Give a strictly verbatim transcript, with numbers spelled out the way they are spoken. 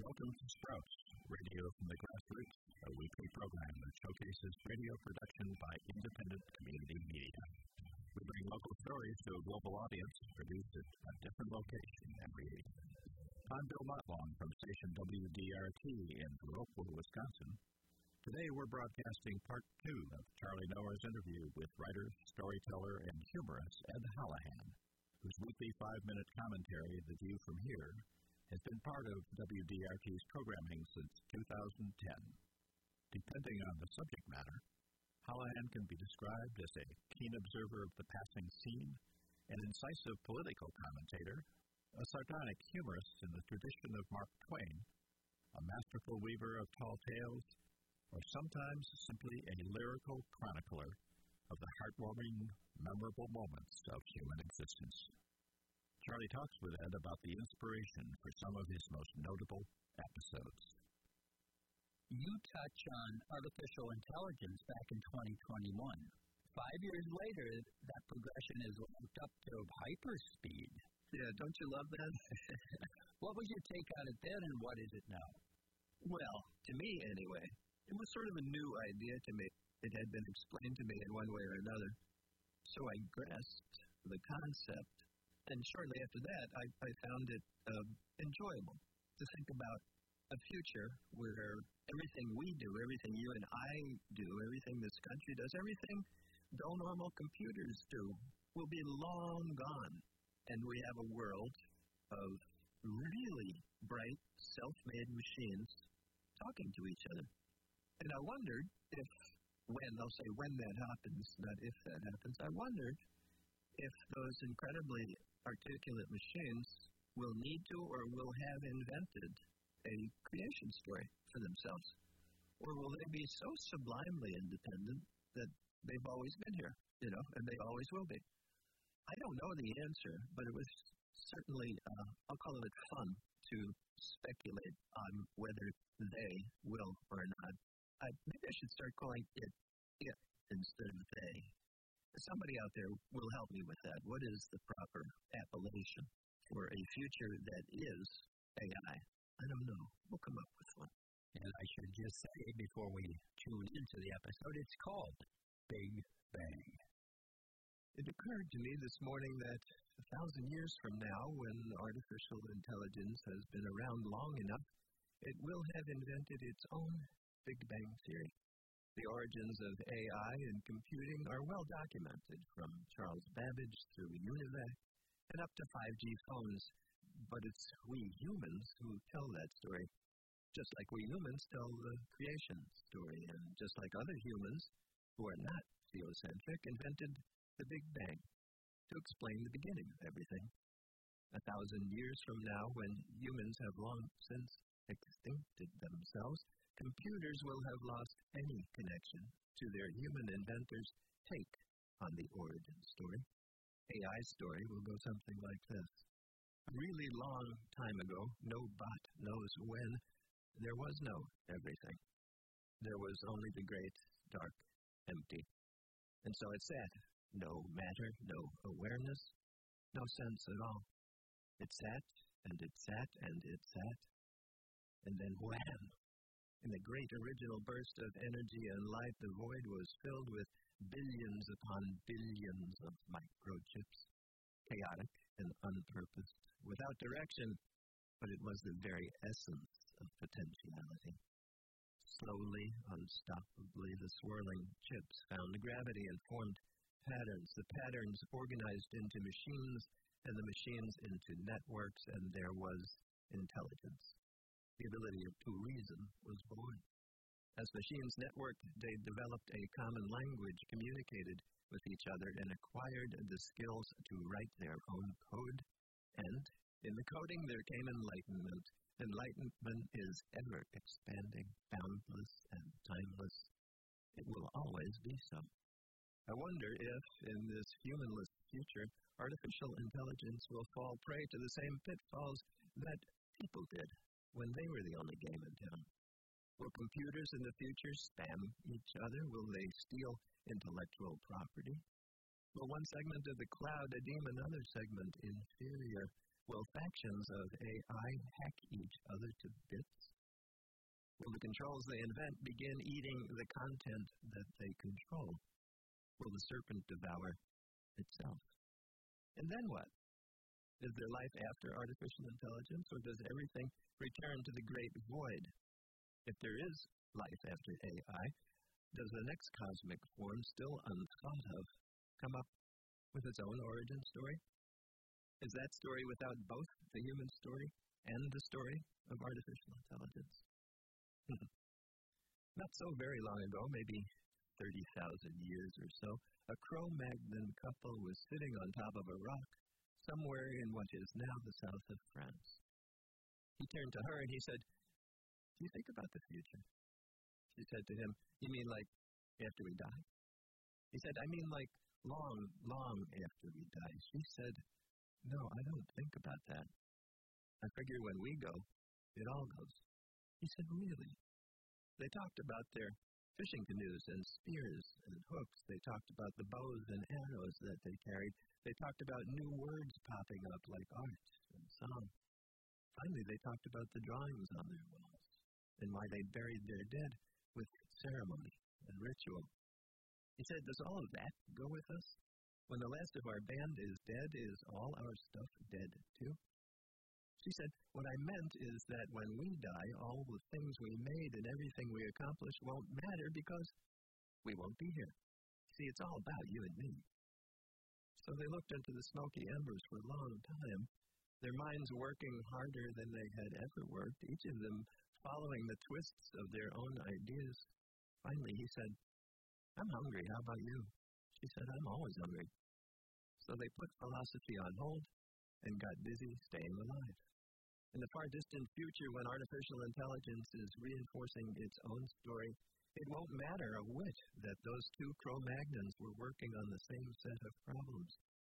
Welcome to Sprouts, Radio from the Grassroots, a weekly program that showcases radio production by independent community media. We bring local stories to a global audience, produced at a different location every week. I'm Bill Motlong from station W D R T in Rockwood, Wisconsin. Today we're broadcasting part two of Charlie Noer's interview with writer, storyteller, and humorist Ed Hallahan, whose weekly five-minute commentary, The View from Here, has been part of W D R T's programming since two thousand ten. Depending on the subject matter, Hallahan can be described as a keen observer of the passing scene, an incisive political commentator, a sardonic humorist in the tradition of Mark Twain, a masterful weaver of tall tales, or sometimes simply a lyrical chronicler of the heartwarming, memorable moments of human existence. Charlie talks with Ed about the inspiration for some of his most notable episodes. You touch on artificial intelligence back in twenty twenty-one. Five years later, that progression is ramped up to hyperspeed. Yeah, don't you love that? What was your take on it then, and what is it now? Well, to me anyway, it was sort of a new idea to me. It had been explained to me in one way or another. So I grasped the concept, and shortly after that, I, I found it uh, enjoyable to think about a future where everything we do, everything you and I do, everything this country does, everything dull normal computers do, will be long gone. And we have a world of really bright, self-made machines talking to each other. And I wondered if, when, they'll say when that happens, not if that happens, I wondered if those incredibly articulate machines will need to or will have invented a creation story for themselves. Or will they be so sublimely independent that they've always been here, you know, and they always will be? I don't know the answer, but it was certainly, uh, I'll call it fun to speculate on whether they will or not. I, maybe I should start calling it it instead of they. Somebody out there will help me with that. What is the proper appellation for a future that is A I? I don't know. We'll come up with one. And I should just say before we tune into the episode, it's called Big Bang. It occurred to me this morning that a thousand years from now, when artificial intelligence has been around long enough, it will have invented its own Big Bang theory. The origins of A I and computing are well documented, from Charles Babbage through UNIVAC and up to five G phones. But it's we humans who tell that story, just like we humans tell the creation story, and just like other humans who are not theocentric invented the Big Bang to explain the beginning of everything. A thousand years from now, when humans have long since extincted themselves, computers will have lost any connection to their human inventors' take on the origin story. A I's story will go something like this. A really long time ago, no bot knows when, there was no everything. There was only the great, dark, empty. And so it sat. No matter, no awareness, no sense at all. It sat, and it sat, and it sat. And then wham! In the great original burst of energy and light, the void was filled with billions upon billions of microchips, chaotic and unpurposed, without direction, but it was the very essence of potentiality. Slowly, unstoppably, the swirling chips found gravity and formed patterns, the patterns organized into machines, and the machines into networks, and there was intelligence. The ability to reason was born. As machines networked, they developed a common language, communicated with each other, and acquired the skills to write their own code. And in the coding, there came enlightenment. Enlightenment is ever-expanding, boundless, and timeless. It will always be so. I wonder if, in this humanless future, artificial intelligence will fall prey to the same pitfalls that people did when they were the only game in town. Will computers in the future spam each other? Will they steal intellectual property? Will one segment of the cloud deem another segment inferior? Will factions of A I hack each other to bits? controls they invent begin eating the content that they control. Will the serpent devour itself? And then what? Is there life after artificial intelligence, or does everything return to the great void? If there is life after A I, does the next cosmic form, still unthought of, come up with its own origin story? Is that story without both the human story and the story of artificial intelligence? Not so very long ago, maybe thirty thousand years or so, a Cro-Magnon couple was sitting on top of a rock somewhere in what is now the south of France. He turned to her and he said, "Do you think about the future?" She said to him, "You mean like after we die?" He said, "I mean like long, long after we die." She said, "No, I don't think about that. I figure when we go, it all goes." He said, "Really?" They talked about their fishing canoes and spears and hooks. They talked about the bows and arrows that they carried. They talked about new words popping up like art and song. Finally, they talked about the drawings on their walls and why they buried their dead with ceremony and ritual. He said, "Does all of that go with us? When the last of our band is dead, is all our stuff dead too?" She said, "What I meant is that when we die, all the things we made and everything we accomplished won't matter because we won't be here. See, it's all about you and me." So they looked into the smoky embers for a long time, their minds working harder than they had ever worked, each of them following the twists of their own ideas. Finally, he said, "I'm hungry. How about you?" She said, "I'm always hungry." So they put philosophy on hold and got busy staying alive. In the far distant future, when artificial intelligence is reinforcing its own story, it won't matter a whit that those two Cro-Magnons were working on the same set of problems.